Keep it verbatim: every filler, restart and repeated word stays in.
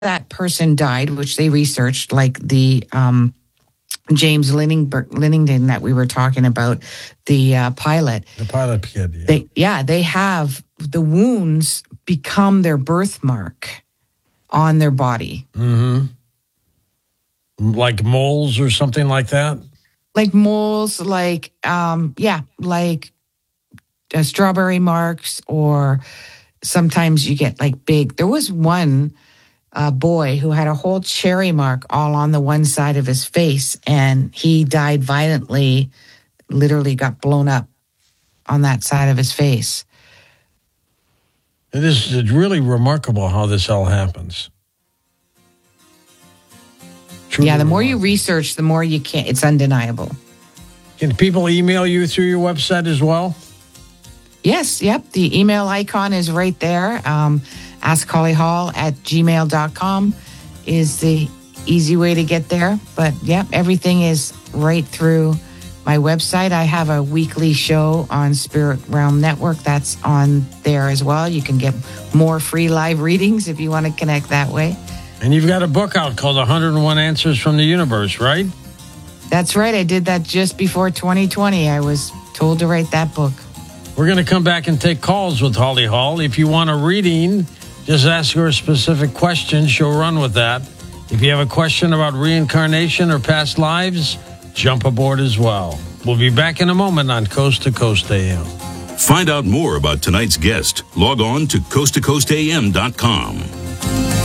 that person died, which they researched, like the um, James Linningber- Linnington that we were talking about, the uh, pilot. The pilot kid, yeah. They, yeah, they have the wounds become their birthmark on their body. Mm-hmm. Like moles or something like that? Like moles, like, um, yeah, like uh, strawberry marks, or sometimes you get like big. There was one uh, boy who had a whole cherry mark all on the one side of his face, and he died violently, literally got blown up on that side of his face. It is it's really remarkable how this all happens. Truly yeah, the more remarkable. you research, the more you can. It's undeniable. Can people email you through your website as well? Yes, yep. The email icon is right there. Um, ask holly hall at gmail dot com is the easy way to get there. But, yep, everything is right through my website. I have a weekly show on Spirit Realm Network. That's on there as well. You can get more free live readings if you want to connect that way. And you've got a book out called one hundred one Answers from the Universe, right? That's right. I did that just before twenty twenty. I was told to write that book. We're going to come back and take calls with Holly Hall. If you want a reading, just ask her a specific question. She'll run with that. If you have a question about reincarnation or past lives, jump aboard as well. We'll be back in a moment on Coast to Coast A M. Find out more about tonight's guest. Log on to coast to coast a m dot com.